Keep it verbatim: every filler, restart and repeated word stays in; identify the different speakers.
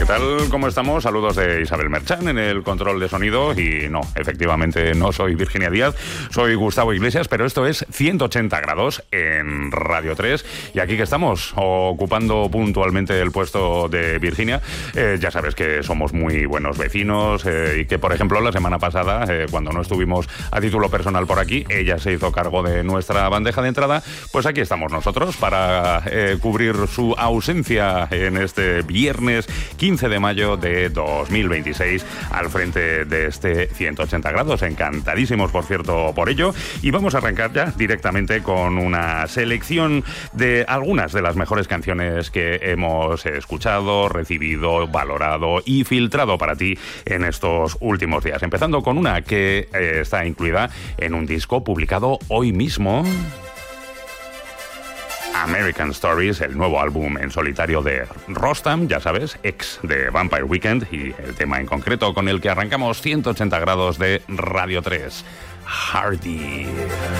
Speaker 1: ¿qué tal? ¿Cómo estamos? Saludos de Isabel Merchán en el control de sonido. Y no, efectivamente no soy Virginia Díaz, soy Gustavo Iglesias, pero esto es ciento ochenta grados en Radio tres. Y aquí que estamos, ocupando puntualmente el puesto de Virginia. Eh, ya sabes que somos muy buenos vecinos eh, y que, por ejemplo, la semana pasada, eh, cuando no estuvimos a título personal por aquí, ella se hizo cargo de nuestra bandeja de entrada. Pues aquí estamos nosotros para eh, cubrir su ausencia en este viernes quince de mayo de dos mil veintiséis al frente de este ciento ochenta grados. Encantadísimos, por cierto, por ello. Y vamos a arrancar ya directamente con una selección de algunas de las mejores canciones que hemos escuchado, recibido, valorado y filtrado para ti en estos últimos días. Empezando con una que eh, está incluida en un disco publicado hoy mismo. American Stories, el nuevo álbum en solitario de Rostam, ya sabes, ex de Vampire Weekend, y el tema en concreto con el que arrancamos ciento ochenta grados de Radio tres, Hardy.